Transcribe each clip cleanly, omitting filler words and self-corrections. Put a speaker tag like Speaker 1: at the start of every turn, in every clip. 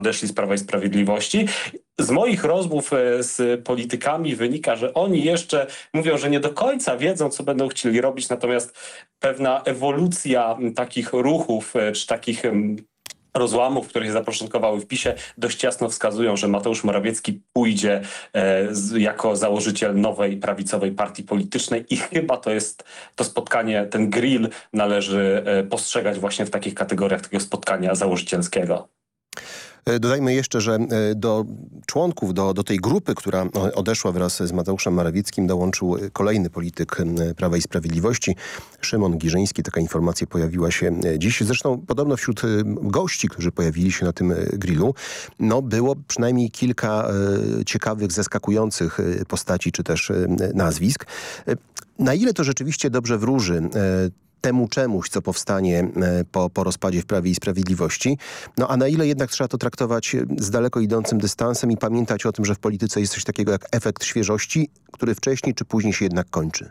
Speaker 1: odeszli z Prawa i Sprawiedliwości. Z moich rozmów z politykami wynika, że oni jeszcze mówią, że nie do końca wiedzą, co będą chcieli robić, natomiast pewna ewolucja takich ruchów czy takich rozłamów, które się zapoczątkowały w PiS-ie, dość jasno wskazują, że Mateusz Morawiecki pójdzie jako założyciel nowej prawicowej partii politycznej i chyba to jest to spotkanie, ten grill należy postrzegać właśnie w takich kategoriach tego spotkania założycielskiego.
Speaker 2: Dodajmy jeszcze, że do członków, do tej grupy, która odeszła wraz z Mateuszem Morawieckim, dołączył kolejny polityk Prawa i Sprawiedliwości, Szymon Giżyński. Taka informacja pojawiła się dziś. Zresztą podobno wśród gości, którzy pojawili się na tym grillu, było przynajmniej kilka ciekawych, zaskakujących postaci czy też nazwisk. Na ile to rzeczywiście dobrze wróży temu czemuś, co powstanie po rozpadzie w Prawie i Sprawiedliwości. A na ile jednak trzeba to traktować z daleko idącym dystansem i pamiętać o tym, że w polityce jest coś takiego jak efekt świeżości, który wcześniej czy później się jednak kończy.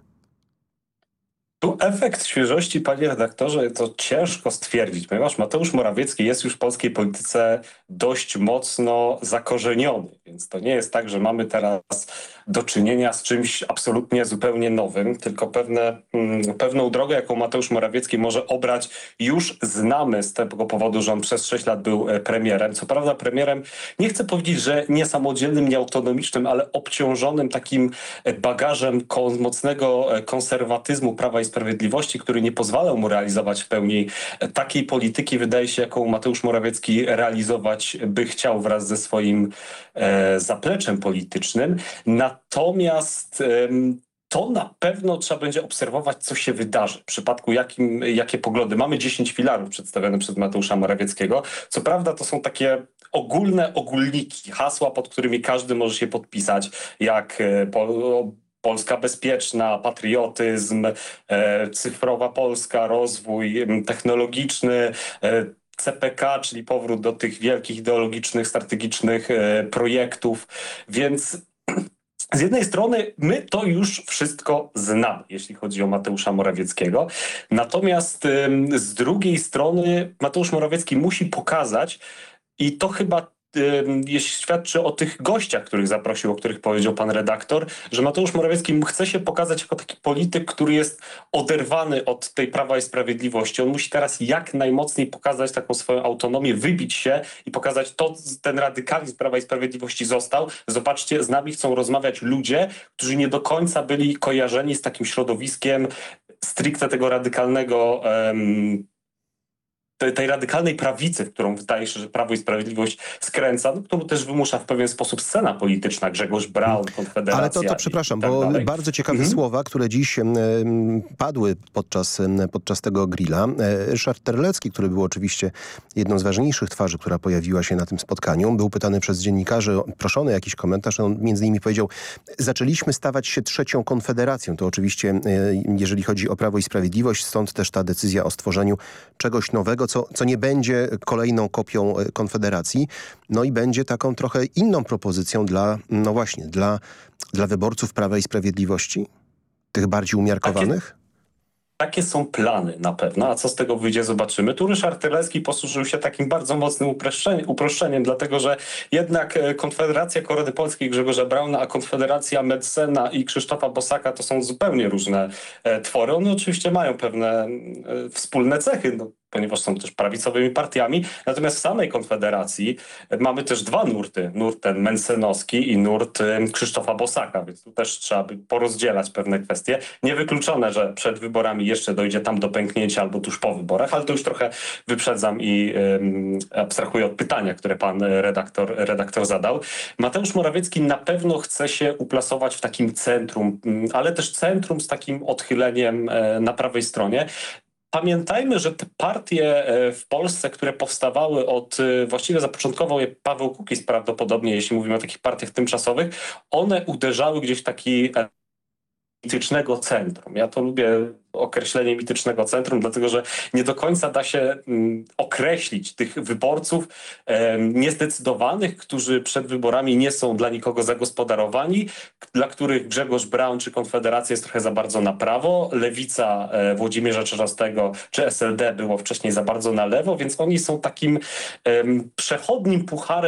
Speaker 1: Tu efekt świeżości, panie redaktorze, to ciężko stwierdzić, ponieważ Mateusz Morawiecki jest już w polskiej polityce dość mocno zakorzeniony, więc to nie jest tak, że mamy teraz do czynienia z czymś absolutnie zupełnie nowym, tylko pewną drogę, jaką Mateusz Morawiecki może obrać, już znamy z tego powodu, że on przez 6 lat był premierem. Co prawda premierem, nie chcę powiedzieć, że niesamodzielnym, nieautonomicznym, ale obciążonym takim bagażem mocnego konserwatyzmu Prawa i Sprawiedliwości, który nie pozwalał mu realizować w pełni takiej polityki, wydaje się, jaką Mateusz Morawiecki realizować by chciał wraz ze swoim zapleczem politycznym. Natomiast to na pewno trzeba będzie obserwować, co się wydarzy, w przypadku jakie poglądy. Mamy 10 filarów przedstawione przez Mateusza Morawieckiego. Co prawda to są takie ogólne ogólniki, hasła, pod którymi każdy może się podpisać, jak Polska bezpieczna, patriotyzm, cyfrowa Polska, rozwój technologiczny, CPK, czyli powrót do tych wielkich ideologicznych, strategicznych projektów. Więc z jednej strony my to już wszystko znamy, jeśli chodzi o Mateusza Morawieckiego. Natomiast z drugiej strony Mateusz Morawiecki musi pokazać, i to chyba świadczy o tych gościach, których zaprosił, o których powiedział pan redaktor, że Mateusz Morawiecki chce się pokazać jako taki polityk, który jest oderwany od tej Prawa i Sprawiedliwości. On musi teraz jak najmocniej pokazać taką swoją autonomię, wybić się i pokazać ten radykalizm Prawa i Sprawiedliwości został. Zobaczcie, z nami chcą rozmawiać ludzie, którzy nie do końca byli kojarzeni z takim środowiskiem stricte tego radykalnego tej radykalnej prawicy, w którą wydaje się, że Prawo i Sprawiedliwość skręca, którą też wymusza w pewien sposób scena polityczna, Grzegorz Braun, Konfederacja.
Speaker 2: Ale to przepraszam,
Speaker 1: tak
Speaker 2: bo
Speaker 1: dalej.
Speaker 2: bardzo ciekawe słowa, które dziś padły podczas tego grilla. Ryszard Terlecki, który był oczywiście jedną z ważniejszych twarzy, która pojawiła się na tym spotkaniu, był pytany przez dziennikarzy, proszony o jakiś komentarz, on między innymi powiedział: zaczęliśmy stawać się trzecią konfederacją. To oczywiście, jeżeli chodzi o Prawo i Sprawiedliwość, stąd też ta decyzja o stworzeniu czegoś nowego, co nie będzie kolejną kopią Konfederacji, i będzie taką trochę inną propozycją dla wyborców Prawa i Sprawiedliwości, tych bardziej umiarkowanych?
Speaker 1: Takie są plany na pewno, a co z tego wyjdzie, zobaczymy. Tu Ryszard Terlecki posłużył się takim bardzo mocnym uproszczeniem, dlatego że jednak Konfederacja Korony Polskiej Grzegorza Brauna, a Konfederacja Medsena i Krzysztofa Bosaka to są zupełnie różne twory. One oczywiście mają pewne wspólne cechy, ponieważ są też prawicowymi partiami. Natomiast w samej Konfederacji mamy też dwa nurty. Nurt ten mensenowski i nurt Krzysztofa Bosaka, więc tu też trzeba by porozdzielać pewne kwestie. Niewykluczone, że przed wyborami jeszcze dojdzie tam do pęknięcia albo tuż po wyborach, ale to już trochę wyprzedzam i abstrahuję od pytania, które pan redaktor zadał. Mateusz Morawiecki na pewno chce się uplasować w takim centrum, ale też centrum z takim odchyleniem na prawej stronie. Pamiętajmy, że te partie w Polsce, które powstawały właściwie zapoczątkował je Paweł Kukiz prawdopodobnie, jeśli mówimy o takich partiach tymczasowych, one uderzały gdzieś w taki mitycznego centrum. Ja to lubię określenie mitycznego centrum, dlatego że nie do końca da się określić tych wyborców niezdecydowanych, którzy przed wyborami nie są dla nikogo zagospodarowani, dla których Grzegorz Braun czy Konfederacja jest trochę za bardzo na prawo, Lewica Włodzimierza Czarzastego czy SLD było wcześniej za bardzo na lewo, więc oni są takim przechodnim pucharem